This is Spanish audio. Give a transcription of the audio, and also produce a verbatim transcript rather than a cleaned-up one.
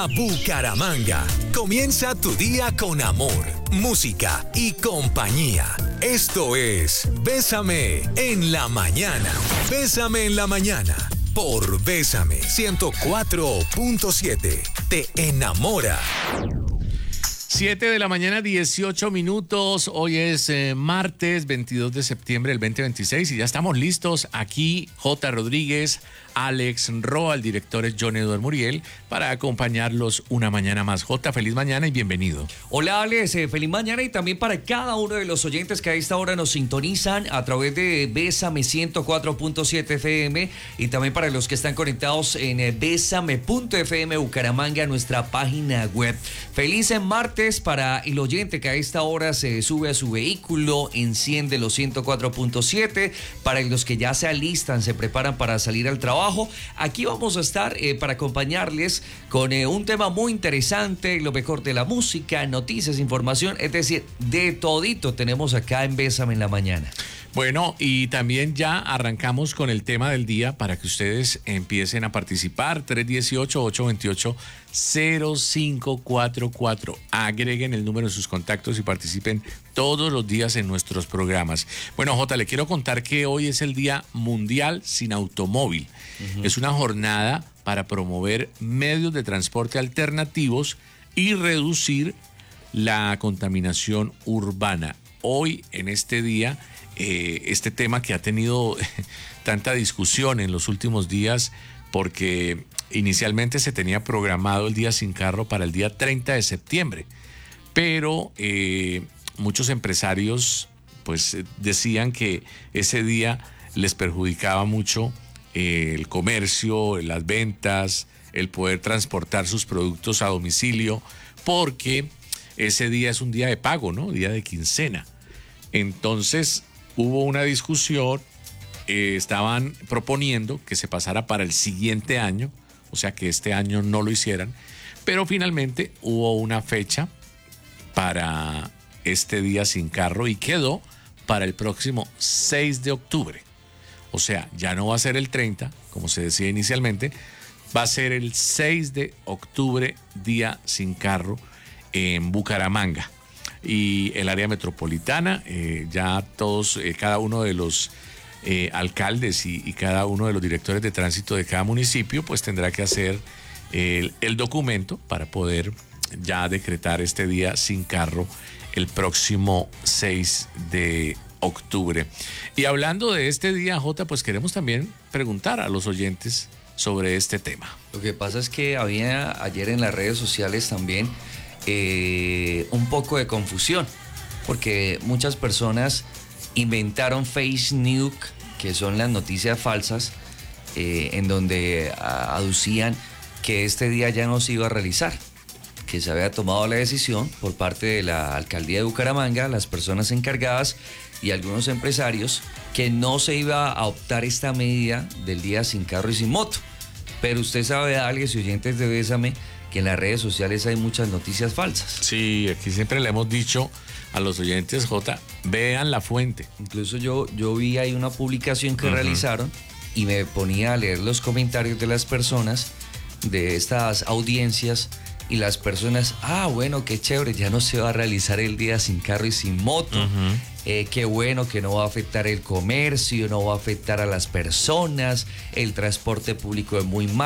Bucaramanga. Comienza tu día con amor, música y compañía. Esto es Bésame en la mañana. Bésame en la mañana por Bésame ciento cuatro punto siete. Te enamora. siete de la mañana, dieciocho minutos. Hoy es eh, martes veintidós de septiembre del veinte veintiséis y ya estamos listos aquí. J. Rodríguez, Alex Roa, el director es John Eduardo Muriel, para acompañarlos una mañana más. J, feliz mañana y bienvenido. Hola Alex, eh, feliz mañana y también para cada uno de los oyentes que a esta hora nos sintonizan a través de Bésame ciento cuatro punto siete F M y también para los que están conectados en eh, bésame punto F M Bucaramanga, nuestra página web. Feliz martes para el oyente que a esta hora se sube a su vehículo, enciende los ciento cuatro punto siete, para los que ya se alistan, se preparan para salir al trabajo. Aquí vamos a estar eh, para acompañarles con eh, un tema muy interesante, lo mejor de la música, noticias, información, es decir, de todito tenemos acá en Bésame en la mañana. Bueno, y también ya arrancamos con el tema del día para que ustedes empiecen a participar. tres uno ocho, ocho dos ocho, cero cinco cuatro cuatro. Agreguen el número de sus contactos y participen todos los días en nuestros programas. Bueno, Jota, le quiero contar que hoy es el Día Mundial Sin Automóvil. Uh-huh. Es una jornada para promover medios de transporte alternativos y reducir la contaminación urbana. Hoy, en este día, eh, este tema que ha tenido tanta discusión en los últimos días, porque inicialmente se tenía programado el Día Sin Carro para el día treinta de septiembre, pero eh, muchos empresarios pues decían que ese día les perjudicaba mucho eh, el comercio, las ventas, el poder transportar sus productos a domicilio, porque ese día es un día de pago, ¿no? Día de quincena. Entonces hubo una discusión, eh, estaban proponiendo que se pasara para el siguiente año, o sea que este año no lo hicieran, pero finalmente hubo una fecha para este Día Sin Carro y quedó para el próximo seis de octubre. O sea, ya no va a ser el treinta, como se decía inicialmente, va a ser el seis de octubre, Día Sin Carro en Bucaramanga. Y el área metropolitana, eh, ya todos, eh, cada uno de los eh, alcaldes y, y cada uno de los directores de tránsito de cada municipio, pues tendrá que hacer el, el documento para poder ya decretar este día sin carro el próximo seis de octubre. Y hablando de este día, Jota, pues queremos también preguntar a los oyentes sobre este tema. Lo que pasa es que había ayer en las redes sociales también Eh, un poco de confusión, porque muchas personas inventaron fake news, que son las noticias falsas, eh, en donde a, aducían que este día ya no se iba a realizar, que se había tomado la decisión por parte de la alcaldía de Bucaramanga, las personas encargadas y algunos empresarios, que no se iba a optar esta medida del día sin carro y sin moto. Pero usted sabe, Alex y oyentes de Bésame, que en las redes sociales hay muchas noticias falsas. Sí, aquí siempre le hemos dicho a los oyentes, Jota, vean la fuente. Incluso yo, yo vi ahí una publicación que uh-huh. realizaron y me ponía a leer los comentarios de las personas de estas audiencias y las personas, ah, bueno, qué chévere, ya no se va a realizar el día sin carro y sin moto. Uh-huh. Eh, qué bueno que no va a afectar el comercio, no va a afectar a las personas, el transporte público es muy malo.